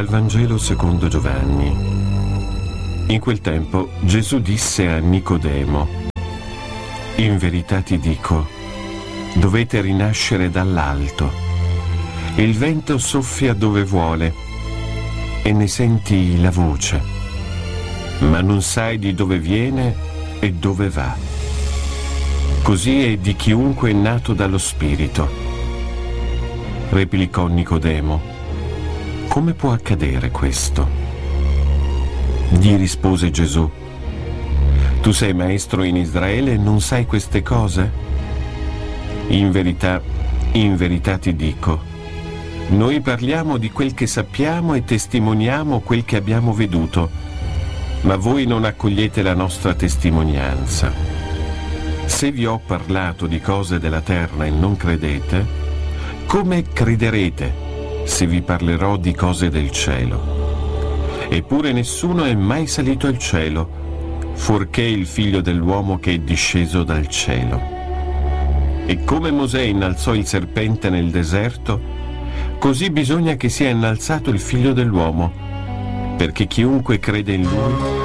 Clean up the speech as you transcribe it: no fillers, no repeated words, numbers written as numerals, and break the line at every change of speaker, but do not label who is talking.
Dal Vangelo secondo Giovanni. In quel tempo Gesù disse a Nicodemo: in verità ti dico, dovete rinascere dall'alto. Il vento soffia dove vuole e ne senti la voce, ma non sai di dove viene e dove va. Così è di chiunque è nato dallo Spirito. Replicò Nicodemo: come può accadere questo? Gli rispose Gesù: tu sei maestro in Israele e non sai queste cose? In verità ti dico, noi parliamo di quel che sappiamo e testimoniamo quel che abbiamo veduto, ma voi non accogliete la nostra testimonianza. Se vi ho parlato di cose della terra e non credete, come crederete se vi parlerò di cose del cielo? Eppure nessuno è mai salito al cielo, fuorché il Figlio dell'uomo che è disceso dal cielo. E come Mosè innalzò il serpente nel deserto, così bisogna che sia innalzato il Figlio dell'uomo, perché chiunque crede in lui